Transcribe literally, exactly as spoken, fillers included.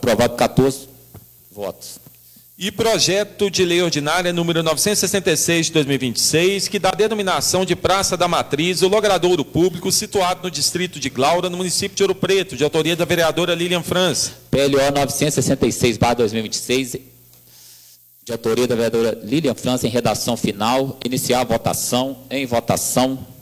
Aprovado por quatorze votos. E projeto de lei ordinária número novecentos e sessenta e seis de dois mil e vinte e seis, que dá denominação de Praça da Matriz, o logradouro público situado no distrito de Glaura, no município de Ouro Preto, de autoria da vereadora Lilian França. P L O novecentos e sessenta e seis barra dois mil e vinte e seis, de autoria da vereadora Lilian França, em redação final. Iniciar a votação. Em votação.